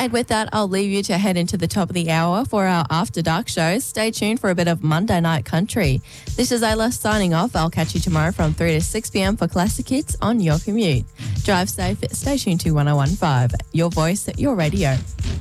And with that, I'll leave you to head into the top of the hour for our After Dark show. Stay tuned for a bit of Monday Night Country. This is Ayla signing off. I'll catch you tomorrow from 3 to 6 p.m. for Classic Hits on your commute. Drive safe. Stay tuned to 1015. Your voice, your radio.